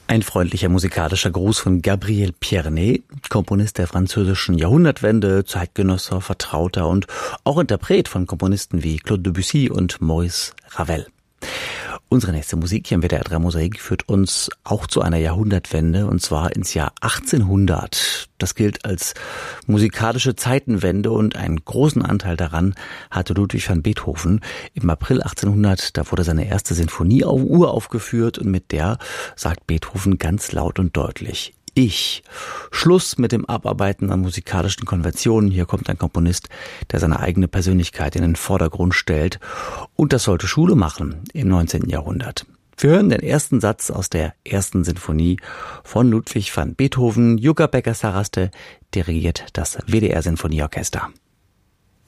Ein freundlicher musikalischer Gruß von Gabriel Pierné, Komponist der französischen Jahrhundertwende, Zeitgenosse, Vertrauter und auch Interpret von Komponisten wie Claude Debussy und Maurice Ravel. Unsere nächste Musik hier im WDR 3 Mosaik führt uns auch zu einer Jahrhundertwende, und zwar ins Jahr 1800. Das gilt als musikalische Zeitenwende und einen großen Anteil daran hatte Ludwig van Beethoven. Im April 1800, da wurde seine erste Sinfonie uraufgeführt und mit der sagt Beethoven ganz laut und deutlich: Ich. Schluss mit dem Abarbeiten an musikalischen Konventionen. Hier kommt ein Komponist, der seine eigene Persönlichkeit in den Vordergrund stellt. Und das sollte Schule machen im 19. Jahrhundert. Wir hören den ersten Satz aus der ersten Sinfonie von Ludwig van Beethoven. Jukka-Pekka Saraste dirigiert das WDR Sinfonieorchester.